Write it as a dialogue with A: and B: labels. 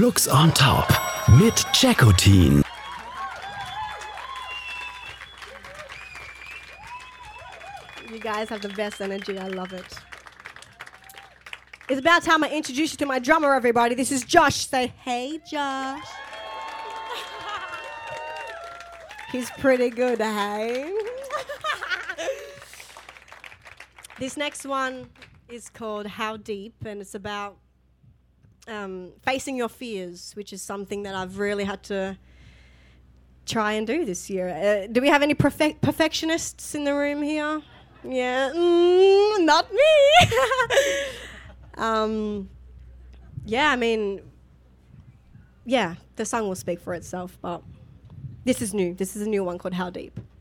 A: Flux on Top mit Jackotin.
B: You guys have the best energy. I love it. It's about time I introduce you to my drummer, everybody. This is Josh. Say, hey, Josh. He's pretty good, hey? This next one is called How Deep, and it's about facing your fears, which is something that I've really had to try and do this year. Do we have any perfectionists in the room here? Yeah, not me. The song will speak for itself, but this is new. This is a new one called How Deep.